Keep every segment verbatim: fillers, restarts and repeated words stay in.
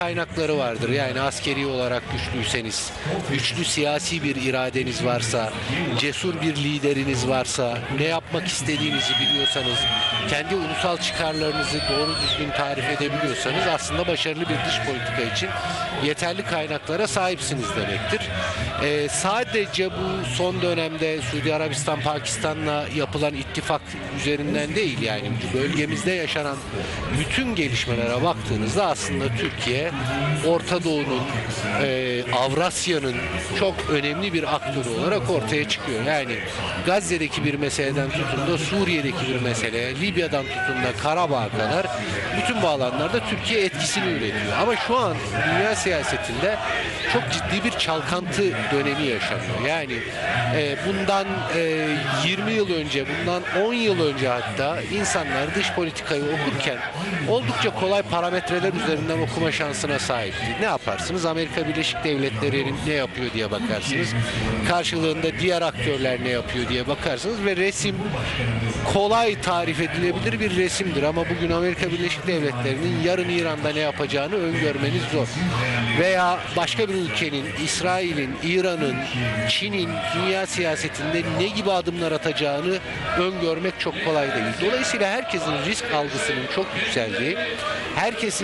kaynakları vardır. Yani askeri olarak güçlüyseniz, güçlü siyasi bir iradeniz varsa, cesur bir lideriniz varsa, ne yapmak istediğinizi biliyorsanız, kendi ulusal çıkarlarınızı doğru düzgün tarif edebiliyorsanız aslında başarılı bir dış politika için yeterli kaynaklara sahipsiniz demektir. Ee, sadece bu son dönemde Suudi Arabistan, Pakistan'la yapılan ittifak üzerinden değil, yani bölgemizde yaşanan bütün gelişmelere baktığınızda aslında Türkiye Orta Doğu'nun, e, Avrasya'nın çok önemli bir aktörü olarak ortaya çıkıyor. Yani Gazze'deki bir meseleden tutun da Suriye'deki bir meseleye, Libya'dan tutun da Karabağ'a kadar bütün bu alanlarda Türkiye etkisini üretiyor. Ama şu an dünya siyasetinde çok ciddi bir çalkantı dönemi yaşanıyor. Yani e, bundan e, yirmi yıl önce, bundan on yıl önce hatta insanlar dış politikayı okurken oldukça kolay parametreler üzerinden okuma şansına sahipti. Ne yaparsınız? Amerika Birleşik Devletleri'nin ne yapıyor diye bakarsınız. Karşılığında diğer aktörler ne yapıyor diye bakarsınız ve resim kolay tarif edilebilir bir resimdir. Ama bugün Amerika Birleşik Devletleri'nin yarın İran'da ne yapacağını öngörmeniz zor. Veya başka bir ülkenin, İsrail'in, İran'ın, Çin'in dünya siyasetinde ne gibi adımlar atacağını öngörmek çok kolay değil. Dolayısıyla herkesin risk algısının çok yükseldiği, herkesin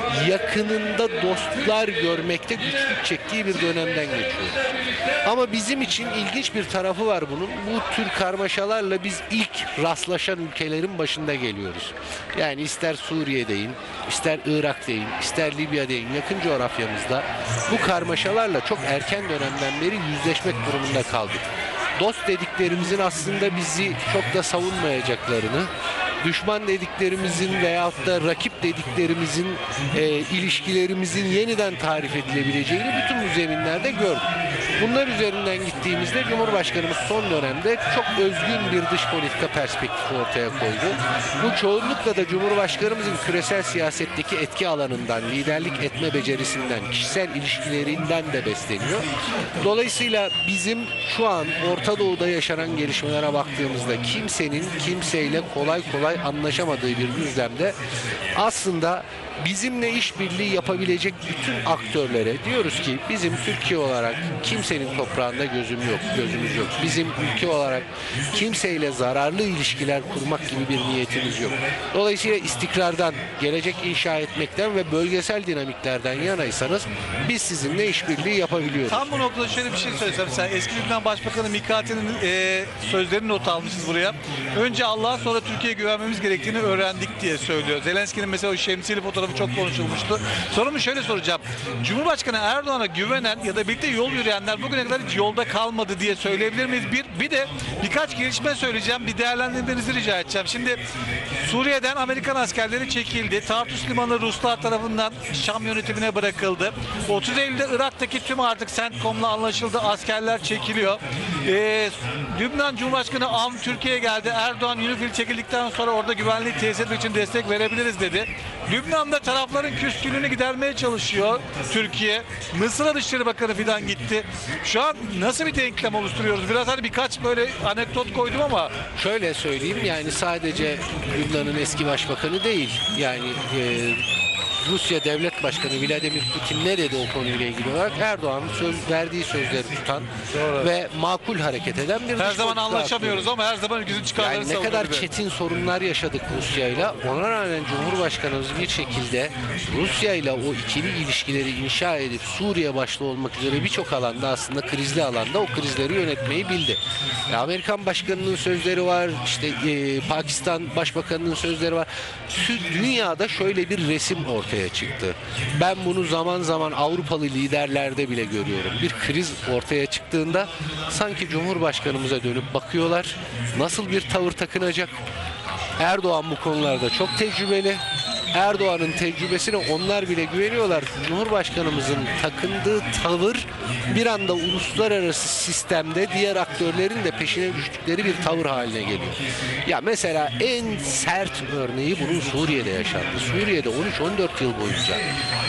yakınında dostlar görmekte güçlük çektiği bir dönemden geçiyoruz. Ama bizim için ilginç bir tarafı var bunun. Bu tür karmaşalarla biz ilk rastlaşan ülkelerin başında geliyoruz. Yani ister Suriye deyin, ister Irak deyin, ister Libya deyin, yakın coğrafyamızda bu karmaşalarla çok erken dönemden beri yüzleşmek durumunda kaldık. Dost dediklerimizin aslında bizi çok da savunmayacaklarını, düşman dediklerimizin veyahut da rakip dediklerimizin e, ilişkilerimizin yeniden tarif edilebileceğini bütün bu zeminlerde gördük. Bunlar üzerinden gittiğimizde Cumhurbaşkanımız son dönemde çok özgün bir dış politika perspektifi ortaya koydu. Bu çoğunlukla da Cumhurbaşkanımızın küresel siyasetteki etki alanından, liderlik etme becerisinden, kişisel ilişkilerinden de besleniyor. Dolayısıyla bizim şu an Orta Doğu'da yaşanan gelişmelere baktığımızda kimsenin kimseyle kolay kolay anlaşamadığı bir düzlemde aslında bizimle işbirliği yapabilecek bütün aktörlere diyoruz ki bizim Türkiye olarak kimsenin toprağında gözüm yok, gözümüz yok. Bizim ülke olarak kimseyle zararlı ilişkiler kurmak gibi bir niyetimiz yok. Dolayısıyla istikrardan, gelecek inşa etmekten ve bölgesel dinamiklerden yanaysanız biz sizinle işbirliği yapabiliyoruz. Tam bu noktada şöyle bir şey söylesem. Sen eski Lübnan Başbakanı Mikati'nin e, sözlerini not almışız buraya. Önce Allah'a sonra Türkiye'ye güvenmemiz gerektiğini öğrendik diye söylüyor. Zelenski'nin mesela o şemsiyeli fotoğrafı çok konuşulmuştu. Sorumu şöyle soracağım. Cumhurbaşkanı Erdoğan'a güvenen ya da birlikte yol yürüyenler bugüne kadar hiç yolda kalmadı diye söyleyebilir miyiz? Bir, bir de birkaç gelişme söyleyeceğim. Bir değerlendirmenizi rica edeceğim. Şimdi Suriye'den Amerikan askerleri çekildi. Tartus Limanı Ruslar tarafından Şam yönetimine bırakıldı. otuz Eylül'de Irak'taki tüm artık CENTCOM'la anlaşıldı. Askerler çekiliyor. Ee, Lübnan Cumhurbaşkanı Avn Türkiye'ye geldi. Erdoğan UNIFIL çekildikten sonra orada güvenliği tesis etmek için destek verebiliriz dedi. Lübnan'da tarafların küskünlüğünü gidermeye çalışıyor Türkiye. Mısır'a Dışişleri Bakanı filan gitti. Şu an nasıl bir denklem oluşturuyoruz? Biraz hani birkaç böyle anekdot koydum ama. Şöyle söyleyeyim, yani sadece Lübnan'ın eski başbakanı değil. Yani e, Rusya Devlet Başkanı Vladimir Putin ne dedi o konuyla ilgili olarak? Erdoğan'ın söz, verdiği sözleri tutan Doğru. ve makul hareket eden bir Her dış zaman politika anlaşamıyoruz aktörü. ama her zaman ülkemizin çıkarları Yani ne savunuyor kadar bir de. çetin sorunlar yaşadık Rusya'yla, ona rağmen Cumhurbaşkanımız bir şekilde Rusya'yla o ikili ilişkileri inşa edip Suriye başta olmak üzere birçok alanda, aslında krizli alanda o krizleri yönetmeyi bildi. E, Amerikan Başkanı'nın sözleri var, işte e, Pakistan Başbakanı'nın sözleri var. Tüm dünyada şöyle bir resim ortaya çıktı. Ben bunu zaman zaman Avrupalı liderlerde bile görüyorum. Bir kriz ortaya çıktığında sanki Cumhurbaşkanımıza dönüp bakıyorlar. Nasıl bir tavır takınacak? Erdoğan bu konularda çok tecrübeli. Erdoğan'ın tecrübesine onlar bile güveniyorlar. Cumhurbaşkanımızın takındığı tavır bir anda uluslararası sistemde diğer aktörlerin de peşine düştükleri bir tavır haline geliyor. Ya mesela en sert örneği bunun Suriye'de yaşandı. Suriye'de on üç on dört yıl boyunca Türkiye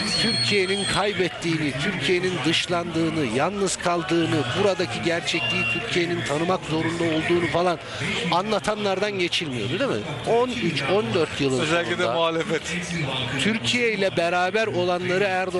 Türkiye'nin kaybettiğini, Türkiye'nin dışlandığını, yalnız kaldığını, buradaki gerçekliği Türkiye'nin tanımak zorunda olduğunu falan anlatanlardan geçilmiyordu değil mi? on üç on dört yılın Özellikle de sonunda muhalefet. Türkiye ile beraber olanları Erdoğan